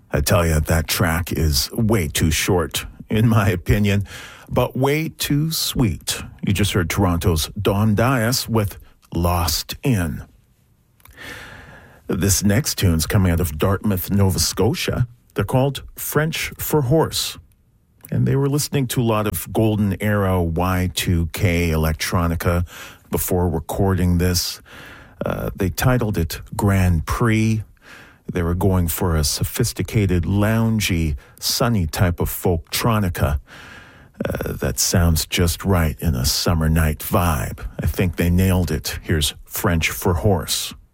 I tell you, that track is way too short, in my opinion, but way too sweet. You just heard Toronto's Don Dias with Lost In. This next tune's coming out of Dartmouth, Nova Scotia. They're called French for Horse. And they were listening to a lot of golden era Y2K electronica before recording this. They titled it Grand Prix. They were going for a sophisticated, loungy, sunny type of folktronica that sounds just right in a summer night vibe. I think they nailed it. Here's French for Horse.